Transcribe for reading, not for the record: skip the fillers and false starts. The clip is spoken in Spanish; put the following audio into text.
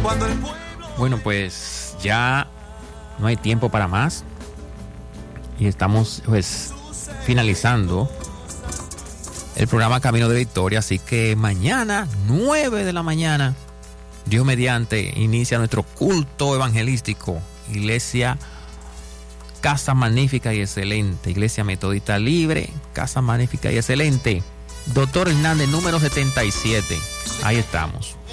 Bueno, pues ya no hay tiempo para más y estamos pues finalizando el programa Camino de Victoria, así que mañana 9 de la mañana, Dios mediante, inicia nuestro culto evangelístico, Iglesia Casa Magnífica y Excelente, Iglesia Metodista Libre, Casa Magnífica y Excelente, Doctor Hernández, número 77. Ahí estamos.